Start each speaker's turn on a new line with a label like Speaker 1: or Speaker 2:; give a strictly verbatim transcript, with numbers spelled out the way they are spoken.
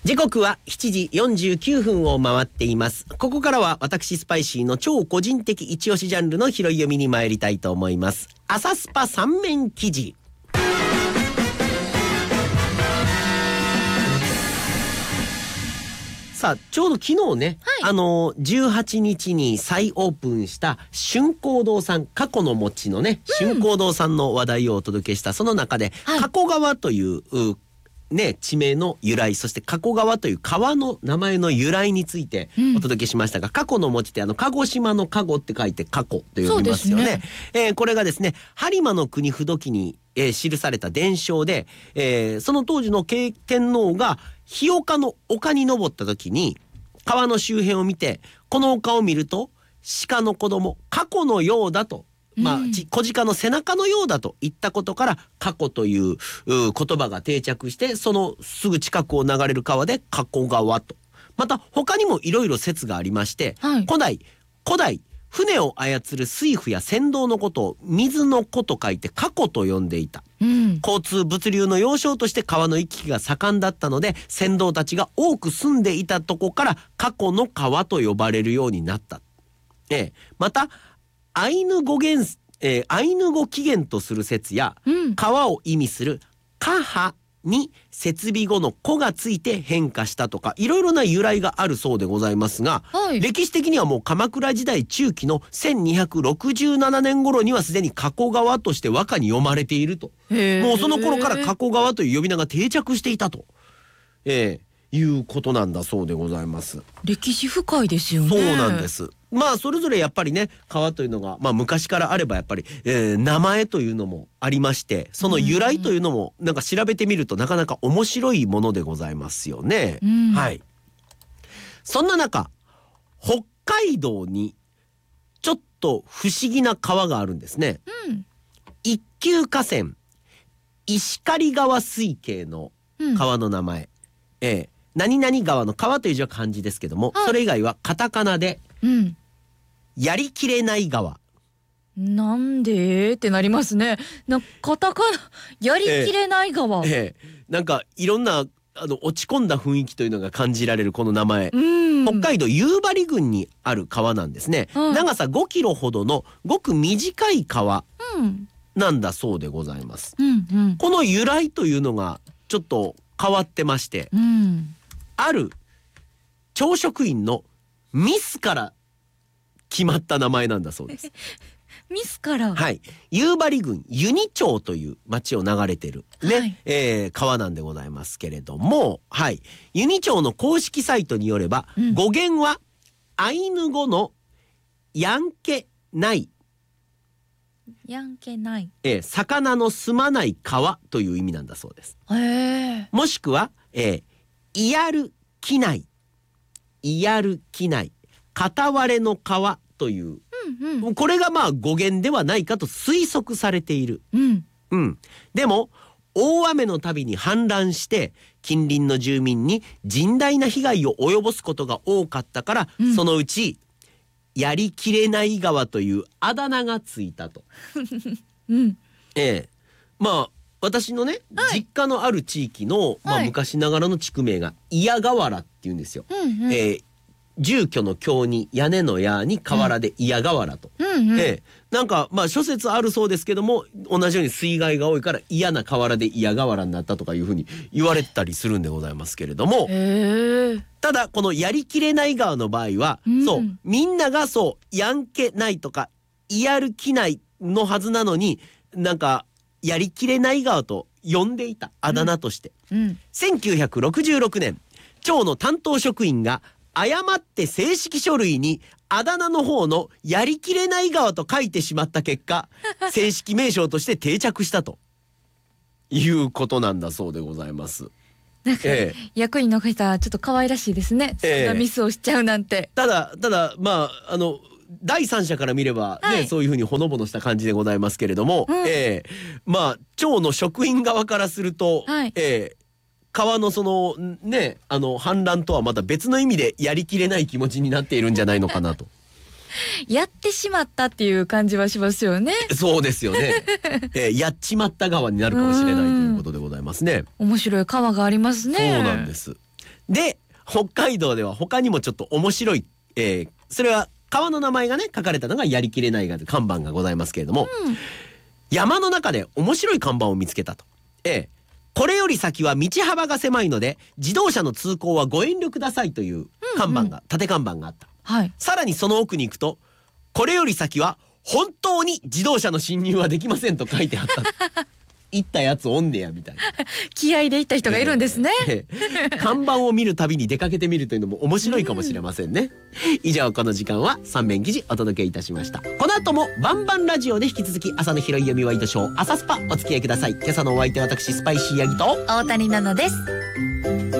Speaker 1: 時刻はしちじよんじゅうきゅうふんを回っています。ここからは私スパイシーの超個人的一押しジャンルの拾い読みに参りたいと思います。朝スパ三面記事。さあ、ちょうど昨日ね、はい、あのじゅうはちにちに再オープンした春光堂さん、過去の餅のね、うん、春光堂さんの話題をお届けしたその中で、はい、加古川というね、地名の由来、そして加古川という川の名前の由来についてお届けしましたが、うん、過去の餅ってあの鹿児島の加護って書いて加古と読みますよね。ねえー、これがですね、播磨の国不土記に、えー、記された伝承で、えー、その当時の慶天皇が日岡の丘に登った時に川の周辺を見て、この丘を見ると鹿の子供加古のようだと、まあ、小鹿の背中のようだといったことから加古という言葉が定着して、そのすぐ近くを流れる川で加古川と。また他にもいろいろ説がありまして、はい、古代古代船を操る水夫や船頭のことを水の子と書いて加古と呼んでいた、うん、交通物流の要衝として川の行き来が盛んだったので、船頭たちが多く住んでいたとこから加古の川と呼ばれるようになった。ええ、またアイヌ語源、えー、アイヌ語起源とする説や、うん、川を意味するカハに設備後の子がついて変化したとか、いろいろな由来があるそうでございますが、はい、歴史的にはもう鎌倉時代中期のせんにひゃくろくじゅうななねん頃にはすでに加古川として和歌に読まれていると。もうその頃から加古川という呼び名が定着していたと、えー、いうことなんだそうでございます。
Speaker 2: 歴史深いですよね。
Speaker 1: そうなんです。まあそれぞれやっぱりね、川というのが、まあ、昔からあればやっぱり、えー、名前というのもありまして、その由来というのもなんか調べてみるとなかなか面白いものでございますよね。うん、はい。そんな中、北海道にちょっと不思議な川があるんですね。うん、一級河川石狩川水系の川の名前、うん、えー、何々川の川という字は漢字ですけども、はい、それ以外はカタカナで、うん、やりきれない川。
Speaker 2: なんでってなりますね。なカタカナやりきれない川、
Speaker 1: えーえー、なんかいろんなあの落ち込んだ雰囲気というのが感じられるこの名前。北海道夕張郡にある川なんですね。うん、長さごキロほどのごく短い川なんだそうでございます。うんうん、この由来というのがちょっと変わってまして、うん、ある教職員のミスから決まった名前なんだそうです。
Speaker 2: ミスから、
Speaker 1: はい、夕張郡湯仁町という町を流れてるね、はい、えー、川なんでございますけれども、はい、湯仁町の公式サイトによれば、うん、語源はアイヌ語のヤンケナイ、
Speaker 2: ヤンケナイ、
Speaker 1: えー、魚の住まない川という意味なんだそうです。
Speaker 2: へー。
Speaker 1: もしくは、えー、イヤルキナイ、イヤルキナイ、片割れの川という、うんうん、これがまあ語源ではないかと推測されている。うんうん、でも大雨のたびに氾濫して近隣の住民に甚大な被害を及ぼすことが多かったから、うん、そのうちやりきれない川というあだ名がついたと。うん、ええ、まあ私のね、はい、実家のある地域の、まあ、昔ながらの地区名が伊谷河原っていうんですよ。うんうん、えー住居の居に屋根の屋に河原で伊谷河原と、うんうん、ええ、なんかまあ諸説あるそうですけども、同じように水害が多いから嫌な河原で伊谷河原になったとかいうふうに言われたりするんでございますけれども、ただこのやりきれない川の場合は、うん、そうみんながそうやんけないとかやる気ないのはずなのに、なんかやりきれない川と呼んでいたあだ名として、うんうん、せんきゅうひゃくろくじゅうろくねん町の担当職員が誤って正式書類にあだ名の方のやりきれない川と書いてしまった結果正式名称として定着したということなんだそうでございます。
Speaker 2: なんか、ええ、役員の方ちょっと可愛らしいですね、ええ、そんなミスをしちゃうなんて。
Speaker 1: ただただまああの第三者から見れば、ね、はい、そういうふうにほのぼのした感じでございますけれども、うん、ええ、まあ町の職員側からすると、はい、ええ、川のそのね、あの氾濫とはまた別の意味でやりきれない気持ちになっているんじゃないのかなと。
Speaker 2: やってしまったっていう感じはしますよね。
Speaker 1: そうですよね、えー、やっちまった川になるかもしれないということでございますね。
Speaker 2: 面白い川がありますね。
Speaker 1: そうなんです。 で北海道では他にもちょっと面白い、えー、それは川の名前がね書かれたのがやりきれないが看板がございますけれども、うん、山の中で面白い看板を見つけたと。えー、これより先は道幅が狭いので自動車の通行はご遠慮くださいという看板が、うんうん、縦看板があった、はい、さらにその奥に行くとこれより先は本当に自動車の進入はできませんと書いてあった行ったやつおんねやみたいな
Speaker 2: 気合で行った人がいるんですね、
Speaker 1: えー、看板を見るたびに出かけてみるというのも面白いかもしれませんね、うん、以上この時間は三面記事お届けいたしました。この後もバンバンラジオで引き続き朝の拾い読みワイドショー朝スパお付き合いください。今朝のお相手は私スパイシーヤギと
Speaker 2: 大谷奈々です。